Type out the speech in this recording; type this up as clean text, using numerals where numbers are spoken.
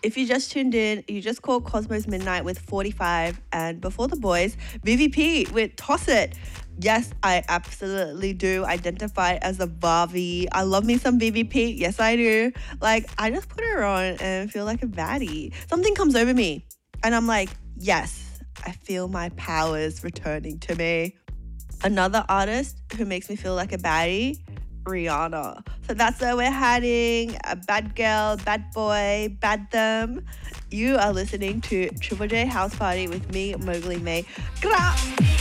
If you just tuned in, you just called Cosmos Midnight with 45, and before the boys, VVP with Toss It. Yes, I absolutely do identify as a Barbie. I love me some VVP. Yes, I do. Like, I just put her on and feel like a baddie. Something comes over me, and I'm like, yes, I feel my powers returning to me. Another artist who makes me feel like a baddie, Rihanna. So that's where we're heading. A bad girl, bad boy, bad them. You are listening to Triple J House Party with me, Mowgli May. Gra!